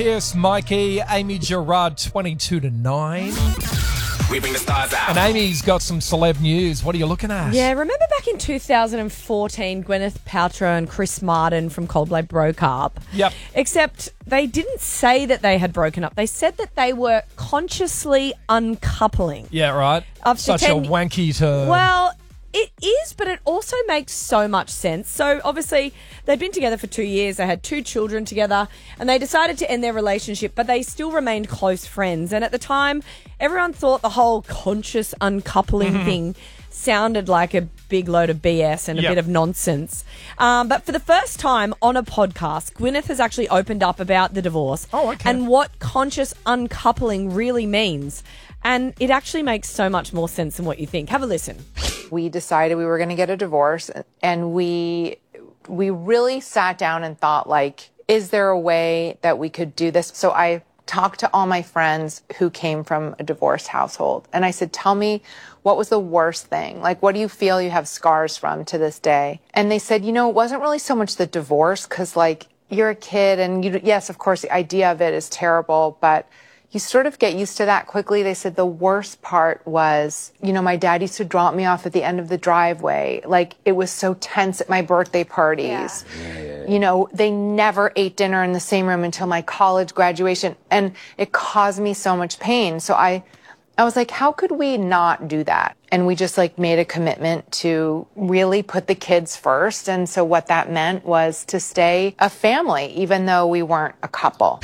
Yes, Mikey, Amy Gerard, 22-9. We bring the stars out. And Amy's got some celeb news. What are you looking at? Yeah, remember back in 2014, Gwyneth Paltrow and Chris Martin from Coldplay broke up? Yep. Except they didn't say that they had broken up. They said that they were consciously uncoupling. Yeah, right. After Such a 10 wanky term. Well, it is, but it also makes so much sense. So, obviously, they'd been together for 2 years. They had 2 children together, and they decided to end their relationship, but they still remained close friends. And at the time, everyone thought the whole conscious uncoupling thing sounded like a big load of BS and a bit of nonsense. But for the first time on a podcast, Gwyneth has actually opened up about the divorce and what conscious uncoupling really means. And it actually makes so much more sense than what you think. Have a listen. We decided we were going to get a divorce, and we really sat down and thought, like, is there a way that we could do this? So I talked to all my friends who came from a divorced household, and I said, tell me, what was the worst thing? Like, what do you feel you have scars from to this day? And they said, it wasn't really so much the divorce, because, like, you're a kid, and yes, of course, the idea of it is terrible, but you sort of get used to that quickly. They said the worst part was, my dad used to drop me off at the end of the driveway. Like, it was so tense at my birthday parties. Yeah. They never ate dinner in the same room until my college graduation, and it caused me so much pain. So I was like, how could we not do that? And we just made a commitment to really put the kids first. And so what that meant was to stay a family, even though we weren't a couple.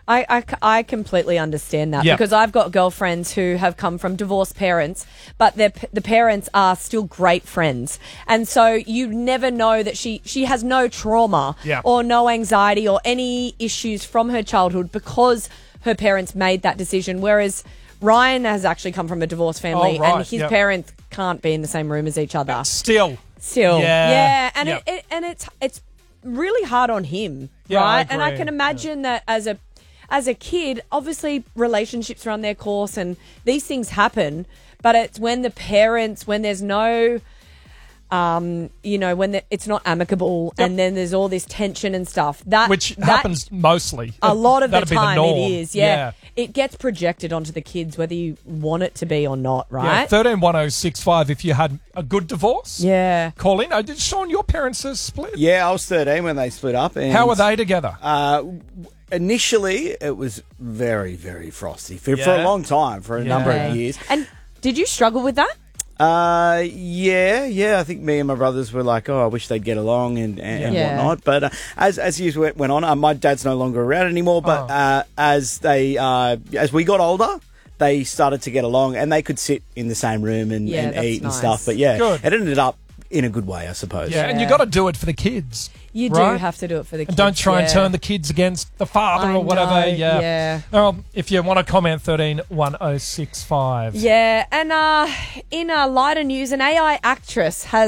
I completely understand that because I've got girlfriends who have come from divorced parents, but the parents are still great friends. And so you never know that she has no trauma or no anxiety or any issues from her childhood because her parents made that decision. Whereas Ryan has actually come from a divorced family and his parents can't be in the same room as each other. Still. Yeah. And it's really hard on him, right? And I can imagine that as a kid, obviously relationships run their course and these things happen, but it's when the parents, when there's no, it's not amicable and then there's all this tension and stuff. Which happens mostly. A lot of the That'd time be the norm. it is, It gets projected onto the kids whether you want it to be or not, right? Yeah, 131065 if you had a good divorce. Yeah. Call in. Did Sean, your parents split? Yeah, I was 13 when they split up. And how were they together? Initially, it was very, very frosty for a long time, for a number of years. And did you struggle with that? Yeah. I think me and my brothers were like, I wish they'd get along and whatnot. But as years went on, my dad's no longer around anymore. But as we got older, they started to get along, and they could sit in the same room and eat and stuff. But it ended up in a good way, I suppose. Yeah, and you got to do it for the kids. You do have to do it for the kids. And don't try and turn the kids against the father or whatever. Yeah. If you want to comment, 131065. Yeah, and in lighter news, an AI actress has